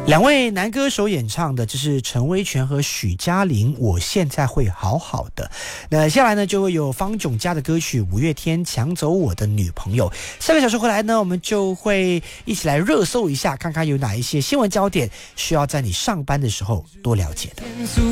两位男歌手演唱的，这是陈威全和许嘉玲，我现在会好好的。那接下来呢，就会有方炯嘉的歌曲五月天抢走我的女朋友。下个小时回来呢，我们就会一起来热搜一下，看看有哪一些新闻焦点需要在你上班的时候多了解的。